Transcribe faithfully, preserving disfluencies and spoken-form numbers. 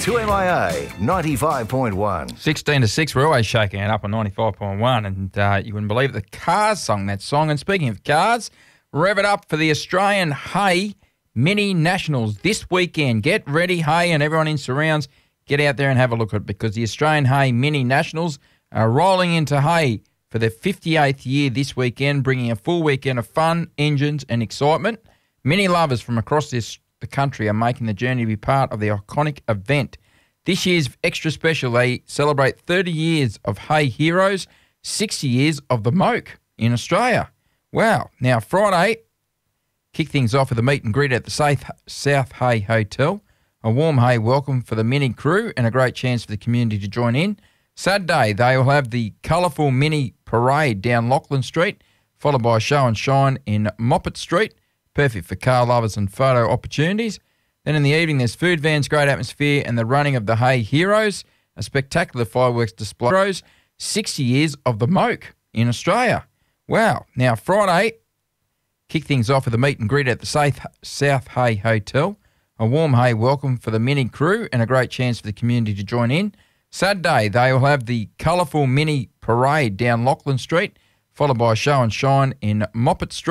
two M I A ninety-five point one. sixteen to six, we're always shaking it up on ninety-five point one, and uh, you wouldn't believe it, the Cars sung that song. And speaking of cars, rev it up for the Australian Hay Mini Nationals this weekend. Get ready, Hay, and everyone in surrounds, get out there and have a look at it, because the Australian Hay Mini Nationals are rolling into Hay for their fifty-eighth year this weekend, bringing a full weekend of fun, engines and excitement. Many lovers from across this the country are making the journey to be part of the iconic event. This year's extra special, they celebrate thirty years of Hay Heroes, sixty years of the Moke in Australia. Wow. Now, Friday, kick things off with a meet and greet at the South, South Hay Hotel. A warm Hay welcome for the Mini crew and a great chance for the community to join in. Saturday, they will have the colourful Mini Parade down Lachlan Street, followed by a show and shine in Moppet Street. Perfect for car lovers and photo opportunities. Then in the evening, there's food vans, great atmosphere, and the running of the Hay Heroes, a spectacular fireworks display. sixty years of the Moke in Australia. Wow. Now, Friday, kick things off with a meet and greet at the South, South Hay Hotel. A warm Hay welcome for the Mini crew and a great chance for the community to join in. Saturday, they will have the colourful Mini Parade down Lachlan Street, followed by a show and shine in Moppet Street.